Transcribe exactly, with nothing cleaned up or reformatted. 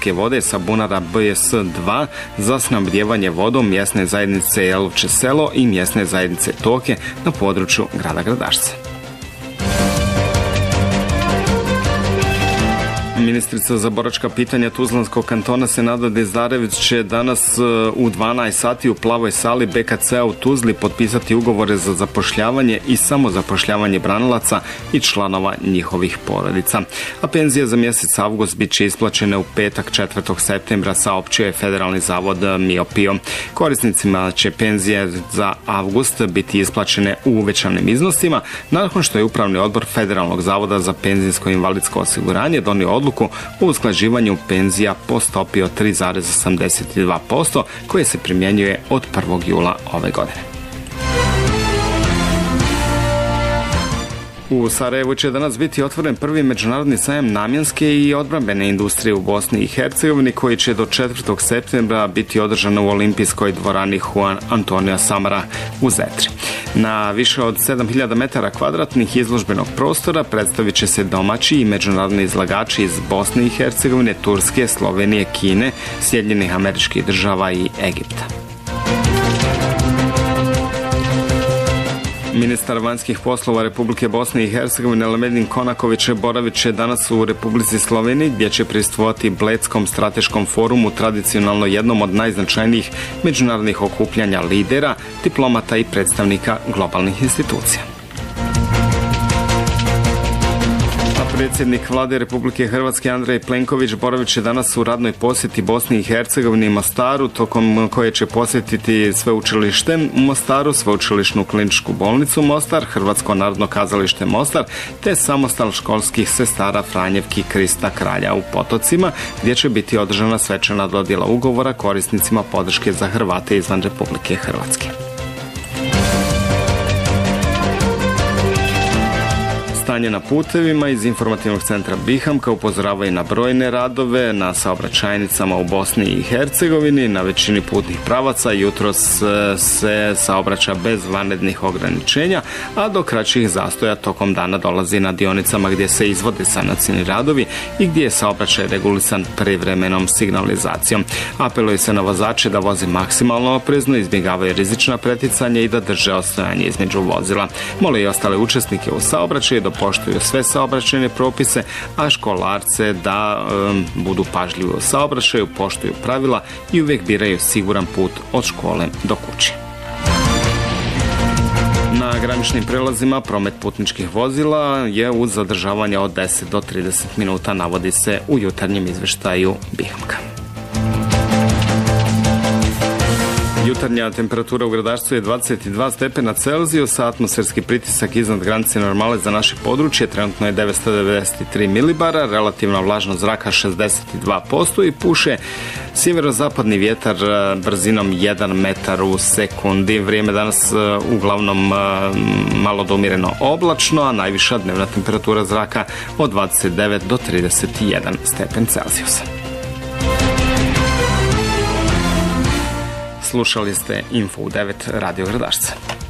pitke vode sa bunara B S dva za snabdijevanje vodom mjesne zajednice Jelovče selo i mjesne zajednice Toke na području grada Gradašca. Ministrica za boračka pitanja Tuzlanskog kantona Senada Dezdarević će danas u dvanaest sati u plavoj sali B K C-a u Tuzli potpisati ugovore za zapošljavanje i samozapošljavanje branilaca i članova njihovih porodica. A penzije za mjesec avgust bit će isplaćene u petak četvrtog septembra, saopćio je Federalni zavod MIOPIO. Korisnicima će penzije za avgust biti isplaćene u uvećanim iznosima nakon što je Upravni odbor Federalnog zavoda za penzijsko i invalidsko osiguranje donio odluku o usklađivanju penzija po stopi od tri zarez osamdeset dva posto koje se primjenjuje od prvog jula ove godine. U Sarajevu će danas biti otvoren prvi međunarodni sajam namjenske i odbrambene industrije u Bosni i Hercegovini koji će do četvrtog septembra biti održan u olimpijskoj dvorani Juan Antonio Samara u Zetri. Na više od sedam hiljada metara kvadratnih izložbenog prostora predstavit će se domaći i međunarodni izlagači iz Bosne i Hercegovine, Turske, Slovenije, Kine, Sjedinjenih Američkih Država i Egipta. Ministar vanjskih poslova Republike Bosne i Hercegovine Lamedin Konaković boravit će danas u Republici Sloveniji gdje će prisustvovati Bledskom strateškom forumu, tradicionalno jednom od najznačajnijih međunarodnih okupljanja lidera, diplomata i predstavnika globalnih institucija. Predsjednik Vlade Republike Hrvatske Andrej Plenković boravit će danas u radnoj posjeti Bosni i Hercegovini i Mostaru, tokom koje će posjetiti sveučilište u Mostaru, sveučilišnu kliničku bolnicu Mostar, Hrvatsko narodno kazalište Mostar, te samostal školskih sestara Franjevki Krista Kralja u Potocima, gdje će biti održana svečana dodjela ugovora korisnicima podrške za Hrvate izvan Republike Hrvatske. Stanje na putevima iz informativnog centra Bihamka upozoravaju na brojne radove na saobraćajnicama u Bosni i Hercegovini. Na većini putnih pravaca jutros se saobraća bez vanrednih ograničenja, a do kraćih zastoja tokom dana dolazi na dionicama gdje se izvode sanacijni radovi i gdje je saobraćaj regulisan privremenom signalizacijom. Apeluje se na vozače da voze maksimalno oprezno, izbjegavaju rizična preticanja i da drže odstojanje između vozila. Mole i ostale učesnike u saobraćaju da poštuju sve saobraćajne propise, a školarce da um, budu pažljivi u saobraćaju, poštuju pravila i uvijek biraju siguran put od škole do kuće. Na graničnim prelazima promet putničkih vozila je uz zadržavanje od deset do trideset minuta, navodi se u jutarnjem izveštaju Bihamka. Jutarnja temperatura u Gradašcu je dvadeset dva stepena Celzijusa, atmosferski pritisak iznad granice normale za naše područje trenutno je devetsto devedeset tri milibara, relativna vlažnost zraka šezdeset dva posto i puše sjeverozapadni vjetar brzinom jedan metar u sekundi. Vrijeme danas uglavnom malo do umjereno oblačno, a najviša dnevna temperatura zraka od dvadeset devet do trideset jedan stepen Celzijusa. Slušali ste Info u devet Radio Gradašca.